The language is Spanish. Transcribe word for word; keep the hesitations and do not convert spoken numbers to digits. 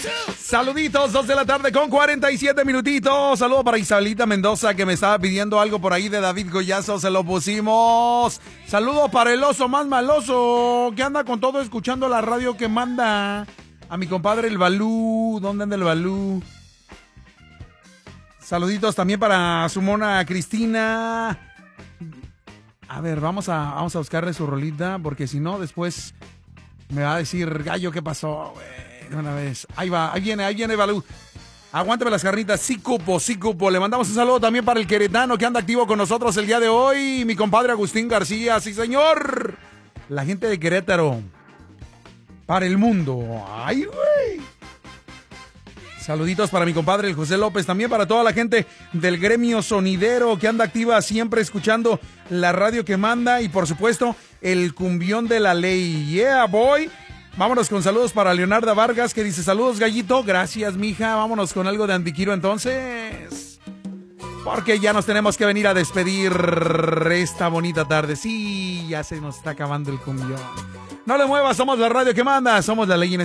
Saluditos, dos de la tarde con cuarenta y siete minutitos. Saludo para Isabelita Mendoza, que me estaba pidiendo algo por ahí de David Goyazo. Se lo pusimos. Saludo para el oso más maloso, que anda con todo escuchando la radio que manda. A mi compadre el Balú. ¿Dónde anda el Balú? Saluditos también para su mona Cristina. A ver, vamos a, vamos a buscarle su rolita, porque si no, después me va a decir, gallo, ¿qué pasó, güey? Una vez. Ahí va, ahí viene, ahí viene Balú. Aguántame las carnitas, sí cupo, sí cupo. Le mandamos un saludo también para el queretano que anda activo con nosotros el día de hoy. Mi compadre Agustín García, sí señor. La gente de Querétaro. Para el mundo. Ay, güey. Saluditos para mi compadre el José López. También para toda la gente del gremio sonidero que anda activa siempre escuchando la radio que manda. Y por supuesto, el cumbión de la ley. Yeah, boy. Vámonos con saludos para Leonarda Vargas, que dice, saludos, gallito. Gracias, mija. Vámonos con algo de Antiquiro entonces, porque ya nos tenemos que venir a despedir esta bonita tarde. Sí, ya se nos está acabando el cumbión. No le muevas, somos la radio que manda. Somos la ley en